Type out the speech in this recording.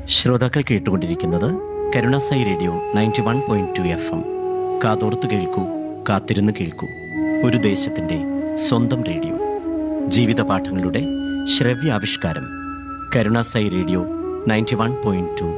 ശ്രോതാക്കൾ കേട്ടുകൊണ്ടിരിക്കുന്നത് Karunasai radio 91.2 FM. കാതോർത്ത് കേൾക്കൂ, കാത്തിരുന്ന് കേൾക്കൂ. ഒരു ദേശത്തിൻ്റെ സ്വന്തം റേഡിയോ. ജീവിത പാഠങ്ങളുടെ ശ്രവ്യാവിഷ്കാരം. കരുണാസായി റേഡിയോ 91.2